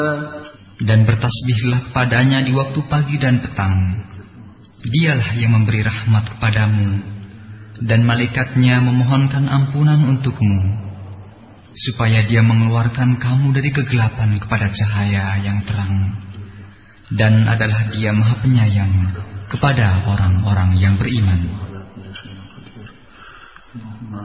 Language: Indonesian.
Dan bertasbihlah kepadanya di waktu pagi dan petang. Dialah yang memberi rahmat kepadamu, dan malaikatnya memohonkan ampunan untukmu, supaya dia mengeluarkan kamu dari kegelapan kepada cahaya yang terang. Dan adalah dia Maha Penyayang kepada orang-orang yang beriman.